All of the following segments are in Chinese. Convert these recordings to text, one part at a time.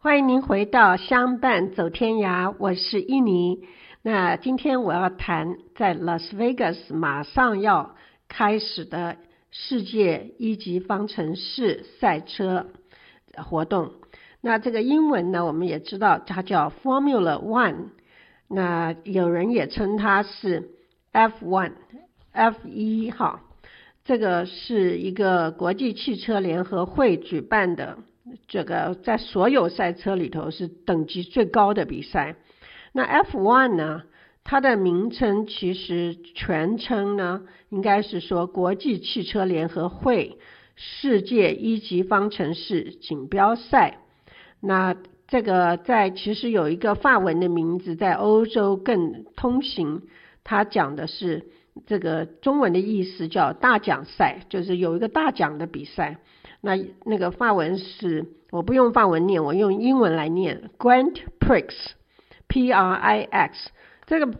欢迎您回到相伴走天涯，我是伊妮。那今天我要谈在 Las Vegas 马上要开始的世界一级方程式赛车活动。那这个英文呢，我们也知道它叫 Formula One， 那有人也称它是 F1 哈。这个是一个国际汽车联合会举办的，这个在所有赛车里头是等级最高的比赛。那 F1 呢，它的名称其实全称呢，应该是说国际汽车联合会世界一级方程式锦标赛。那这个其实有一个法文的名字，在欧洲更通行，它讲的是这个中文的意思叫大奖赛，就是有一个大奖的比赛。那个法文是，我不用法文念，我用英文来念 Grand Prix P-R-I-X。 这个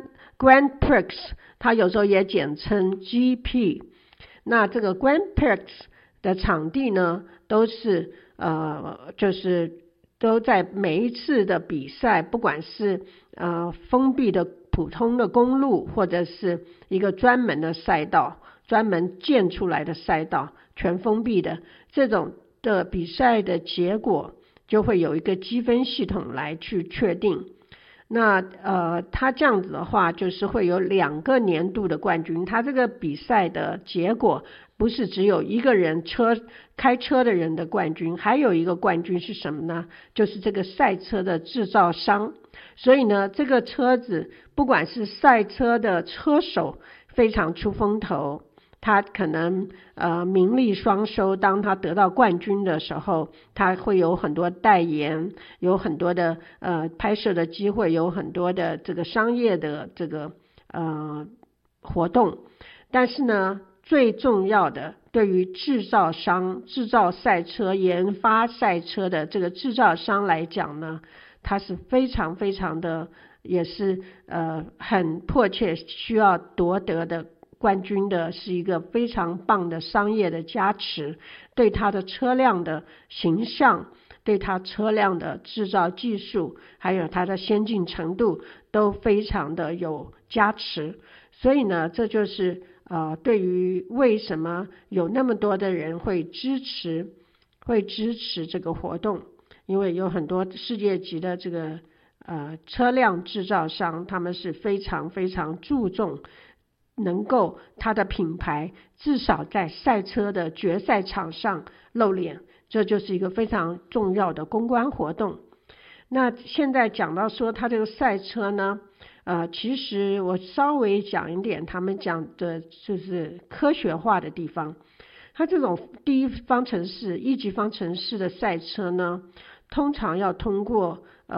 Grand Prix 它有时候也简称 GP。 那这个 Grand Prix 的场地呢，都是就是都在每一次的比赛，不管是封闭的普通的公路，或者是一个专门的赛道，专门建出来的赛道，全封闭的这种的比赛的结果，就会有一个积分系统来去确定。那它这样子的话，就是会有2个年度的冠军。它这个比赛的结果不是只有一个人开车的人的冠军，还有一个冠军是什么呢？就是这个赛车的制造商。所以呢，这个车子不管是赛车的车手非常出风头，他可能名利双收，当他得到冠军的时候，他会有很多代言，有很多的拍摄的机会，有很多的这个商业的这个活动。但是呢，最重要的，对于制造商、制造赛车、研发赛车的这个制造商来讲呢，它是非常非常的，也是很迫切需要夺得的冠军的，是一个非常棒的商业的加持，对他的车辆的形象，对他车辆的制造技术，还有它的先进程度都非常的有加持。所以呢，这就是对于为什么有那么多的人会支持这个活动，因为有很多世界级的这个车辆制造商，他们是非常非常注重能够他的品牌至少在赛车的决赛场上露脸，这就是一个非常重要的公关活动。那现在讲到说他这个赛车呢，其实我稍微讲一点他们讲的就是科学化的地方。他这种一级方程式的赛车呢，通常要通过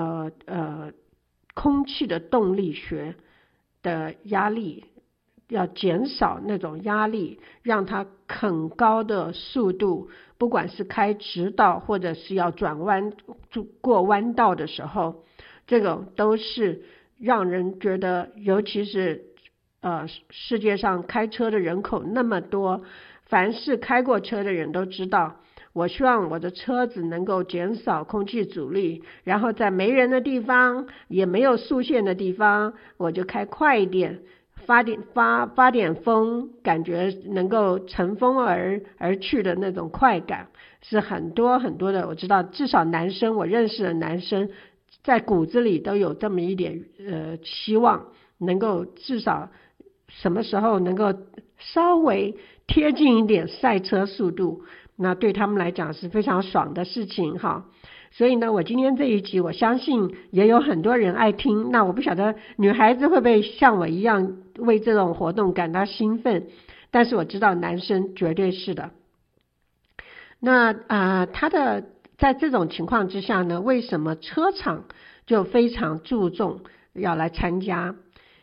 空气的动力学的压力，要减少那种压力，让它很高的速度，不管是开直道或者是要转弯过弯道的时候，这种都是让人觉得，尤其是世界上开车的人口那么多，凡是开过车的人都知道，我希望我的车子能够减少空气阻力，然后在没人的地方，也没有速限的地方，我就开快一点，发点风，感觉能够乘风而去的那种快感，是很多很多的。我知道至少男生，我认识的男生在骨子里都有这么一点希望，能够至少什么时候能够稍微贴近一点赛车速度，那对他们来讲是非常爽的事情哈。所以呢，我今天这一集我相信也有很多人爱听。那我不晓得女孩子会不会像我一样为这种活动感到兴奋，但是我知道男生绝对是的。那在这种情况之下呢，为什么车厂就非常注重要来参加？